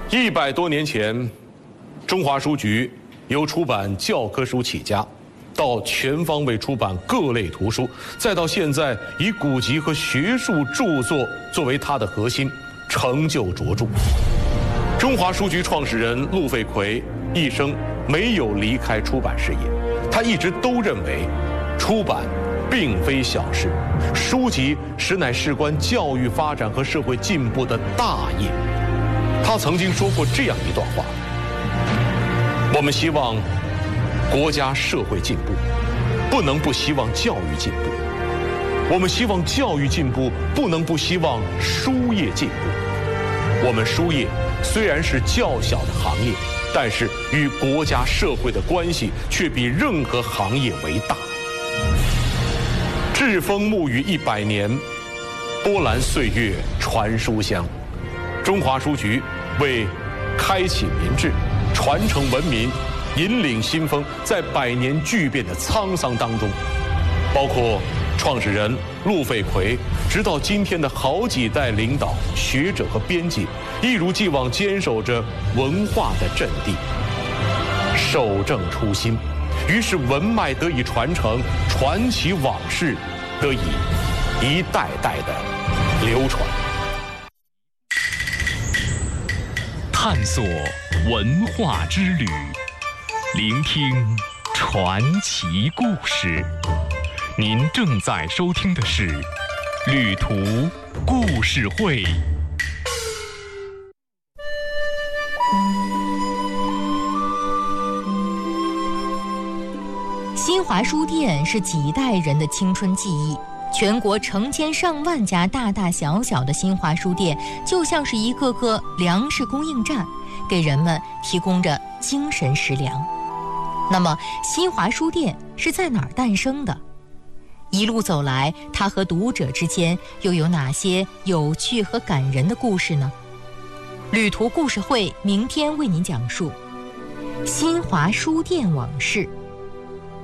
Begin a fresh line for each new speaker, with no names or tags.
100多年前，中华书局由出版教科书起家，到全方位出版各类图书，再到现在以古籍和学术著作作为它的核心，成就卓著。中华书局创始人陆废奎一生没有离开出版事业，他一直都认为，出版并非小事，书籍实乃事关教育发展和社会进步的大业。他曾经说过这样一段话：我们希望国家社会进步，不能不希望教育进步；我们希望教育进步，不能不希望书业进步。我们书业虽然是较小的行业，但是与国家社会的关系却比任何行业为大。栉风沐雨100年，波澜岁月传书香。中华书局为开启民智、传承文明、引领新风，在100年巨变的沧桑当中，包括创始人陆废奎，直到今天的好几代领导、学者和编辑，一如既往坚守着文化的阵地，守正初心，于是文脉得以传承，传奇往事得以一代代的流传。
探索文化之旅，聆听传奇故事。您正在收听的是《旅途故事会》。
新华书店是几代人的青春记忆，全国成千上万家大大小小的新华书店，就像是一个个粮食供应站，给人们提供着精神食粮。那么，新华书店是在哪儿诞生的？一路走来，它和读者之间又有哪些有趣和感人的故事呢？旅途故事会明天为您讲述新华书店往事。